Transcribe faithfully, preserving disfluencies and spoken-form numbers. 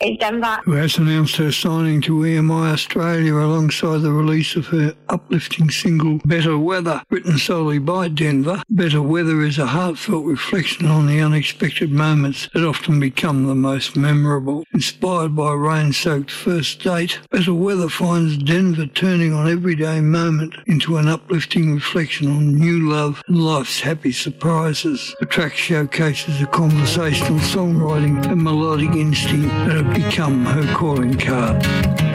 is Denver. Who has announced her signing to E M I Australia alongside the release of her uplifting single Better Weather, written solely by Denver. Better Weather is a heartfelt reflection on the unexpected moments that often become the most memorable. Inspired by a rain-soaked first date, Better Weather finds Denver turning on everyday moment into an uplifting reflection on new love and life's happy surprises. The track showcases a conversational songwriting and melodic instinct that have become her calling card.